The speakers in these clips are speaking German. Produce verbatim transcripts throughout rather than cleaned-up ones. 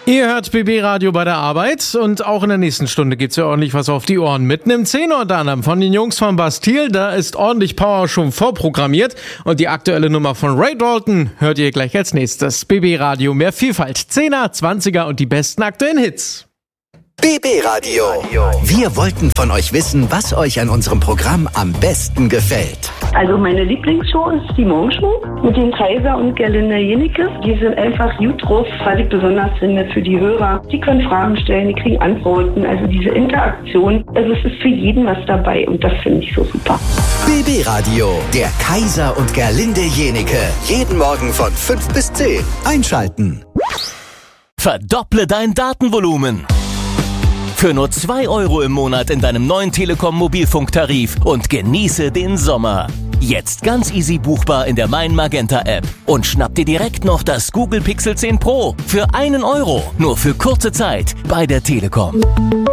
Ihr hört B B Radio bei der Arbeit und auch in der nächsten Stunde gibt's ja ordentlich was auf die Ohren. Mitten im Zehner unter anderem von den Jungs von Bastille, da ist ordentlich Power schon vorprogrammiert und die aktuelle Nummer von Ray Dalton hört ihr gleich als nächstes. B B Radio, mehr Vielfalt, Zehner, Zwanziger und die besten aktuellen Hits. B B Radio. Wir wollten von euch wissen, was euch an unserem Programm am besten gefällt. Also meine Lieblingsshow ist die Morgenshow mit den Kaiser und Gerlinde Jenecke. Die sind einfach gut drauf, was ich besonders finde für die Hörer. Die können Fragen stellen, die kriegen Antworten. Also diese Interaktion, also es ist für jeden was dabei und das finde ich so super. B B Radio, der Kaiser und Gerlinde Jenecke. Jeden Morgen von fünf bis zehn. Einschalten. Verdopple dein Datenvolumen. Für nur zwei Euro im Monat in deinem neuen Telekom-Mobilfunktarif und genieße den Sommer. Jetzt ganz easy buchbar in der Mein Magenta App. Und schnapp dir direkt noch das Google Pixel zehn Pro für einen Euro. Nur für kurze Zeit bei der Telekom.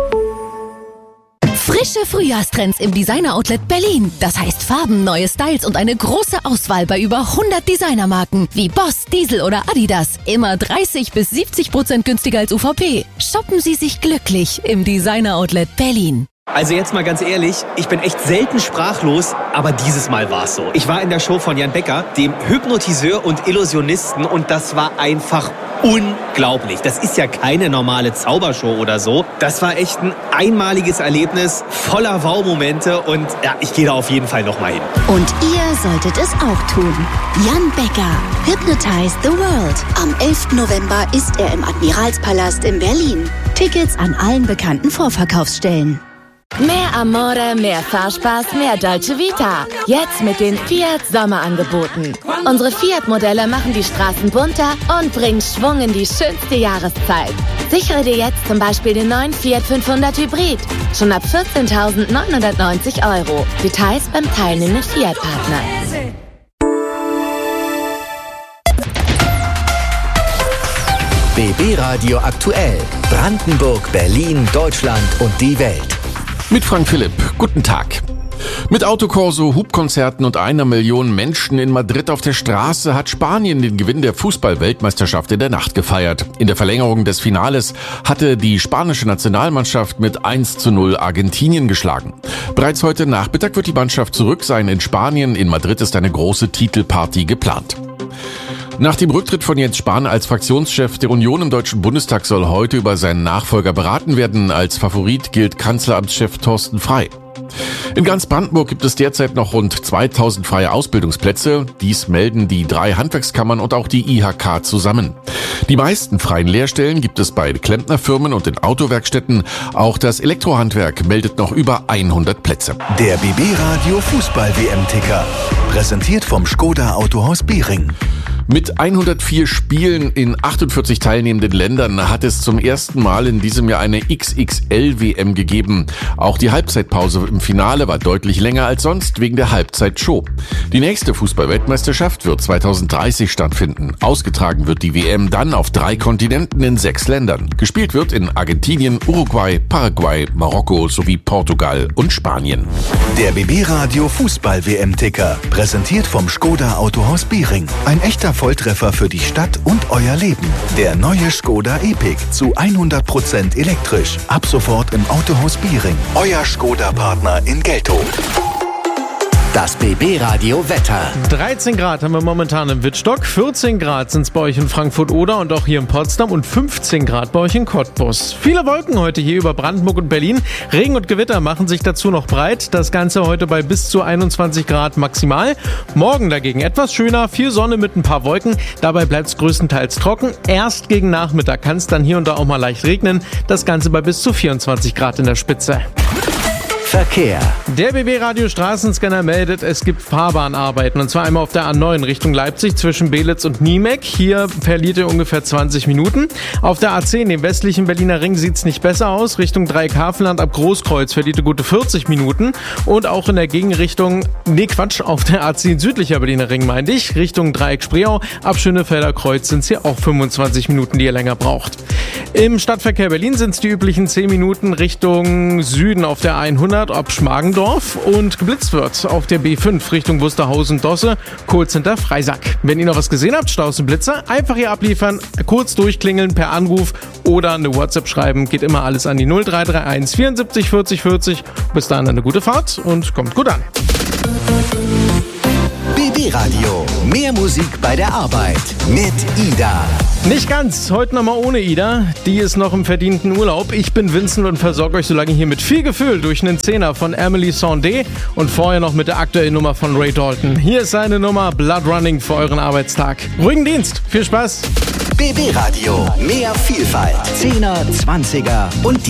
Frische Frühjahrstrends im Designer-Outlet Berlin. Das heißt Farben, neue Styles und eine große Auswahl bei über hundert Designermarken wie Boss, Diesel oder Adidas. Immer dreißig bis siebzig Prozent günstiger als U V P. Shoppen Sie sich glücklich im Designer-Outlet Berlin. Also jetzt mal ganz ehrlich, ich bin echt selten sprachlos, aber dieses Mal war's so. Ich war in der Show von Jan Becker, dem Hypnotiseur und Illusionisten, und das war einfach unglaublich. Das ist ja keine normale Zaubershow oder so. Das war echt ein einmaliges Erlebnis, voller Wow-Momente, und ja, ich gehe da auf jeden Fall nochmal hin. Und ihr solltet es auch tun. Jan Becker, Hypnotize the World. Am elften November ist er im Admiralspalast in Berlin. Tickets an allen bekannten Vorverkaufsstellen. Mehr Amore, mehr Fahrspaß, mehr Dolce Vita. Jetzt mit den Fiat Sommerangeboten. Unsere Fiat-Modelle machen die Straßen bunter und bringen Schwung in die schönste Jahreszeit. Sichere dir jetzt zum Beispiel den neuen Fiat fünfhundert Hybrid. Schon ab vierzehntausendneunhundertneunzig Euro. Details beim teilnehmenden Fiat-Partner. B B Radio aktuell. Brandenburg, Berlin, Deutschland und die Welt. Mit Frank Philipp. Guten Tag. Mit Autokorso, Hubkonzerten und einer Million Menschen in Madrid auf der Straße hat Spanien den Gewinn der Fußball-Weltmeisterschaft in der Nacht gefeiert. In der Verlängerung des Finales hatte die spanische Nationalmannschaft mit eins zu null Argentinien geschlagen. Bereits heute Nachmittag wird die Mannschaft zurück sein in Spanien. In Madrid ist eine große Titelparty geplant. Nach dem Rücktritt von Jens Spahn als Fraktionschef der Union im Deutschen Bundestag soll heute über seinen Nachfolger beraten werden. Als Favorit gilt Kanzleramtschef Thorsten Frey. In ganz Brandenburg gibt es derzeit noch rund zweitausend freie Ausbildungsplätze. Dies melden die drei Handwerkskammern und auch die I H K zusammen. Die meisten freien Lehrstellen gibt es bei Klempnerfirmen und in Autowerkstätten. Auch das Elektrohandwerk meldet noch über hundert Plätze. Der B B Radio Fußball-W M-Ticker. Präsentiert vom Skoda Autohaus Behring. Mit hundertvier Spielen in achtundvierzig teilnehmenden Ländern hat es zum ersten Mal in diesem Jahr eine X X L-W M gegeben. Auch die Halbzeitpause im Finale war deutlich länger als sonst wegen der Halbzeitshow. Die nächste Fußball-Weltmeisterschaft wird zweitausenddreißig stattfinden. Ausgetragen wird die W M dann auf drei Kontinenten in sechs Ländern. Gespielt wird in Argentinien, Uruguay, Paraguay, Marokko sowie Portugal und Spanien. Der B B Radio Fußball-W M-Ticker. Präsentiert vom Skoda Autohaus Behring. Ein echter Volltreffer für die Stadt und euer Leben. Der neue Skoda Epic zu hundert Prozent elektrisch. Ab sofort im Autohaus Behring. Euer Skoda-Partner in Geltow. Das B B Radio Wetter. dreizehn Grad haben wir momentan im Wittstock, vierzehn Grad sind es bei euch in Frankfurt-Oder und auch hier in Potsdam und fünfzehn Grad bei euch in Cottbus. Viele Wolken heute hier über Brandenburg und Berlin. Regen und Gewitter machen sich dazu noch breit. Das Ganze heute bei bis zu einundzwanzig Grad maximal. Morgen dagegen etwas schöner, viel Sonne mit ein paar Wolken. Dabei bleibt es größtenteils trocken. Erst gegen Nachmittag kann es dann hier und da auch mal leicht regnen. Das Ganze bei bis zu vierundzwanzig Grad in der Spitze. Verkehr. Der B B Radio Straßenscanner meldet, es gibt Fahrbahnarbeiten. Und zwar einmal auf der A neun Richtung Leipzig zwischen Belitz und Niemek. Hier verliert ihr ungefähr zwanzig Minuten. Auf der A zehn, dem westlichen Berliner Ring, sieht es nicht besser aus. Richtung Dreieckhavenland ab Großkreuz verliert ihr gute vierzig Minuten. Und auch in der Gegenrichtung, nee Quatsch, auf der A zehn südlicher Berliner Ring meinte ich, Richtung Dreieck Spreeau ab Schönefelder Kreuz sind es hier auch fünfundzwanzig Minuten, die ihr länger braucht. Im Stadtverkehr Berlin sind es die üblichen zehn Minuten Richtung Süden auf der hundert ob Schmargendorf und geblitzt wird auf der B fünf Richtung Wusterhausen-Dosse, kurz hinter Freisack. Wenn ihr noch was gesehen habt, Staus und Blitzer, einfach hier abliefern, kurz durchklingeln per Anruf oder eine WhatsApp schreiben, geht immer alles an die null drei drei eins vierundsiebzig vierzig vierzig. Bis dahin eine gute Fahrt und kommt gut an. B B Radio. Mehr Musik bei der Arbeit mit Ida. Nicht ganz, heute nochmal ohne Ida. Die ist noch im verdienten Urlaub. Ich bin Vincent und versorge euch so lange hier mit viel Gefühl durch einen Zehner von Emily Sandé und vorher noch mit der aktuellen Nummer von Ray Dalton. Hier ist seine Nummer Blood Running für euren Arbeitstag. Ruhigen Dienst, viel Spaß. B B Radio. Mehr Vielfalt. Zehner, Zwanziger und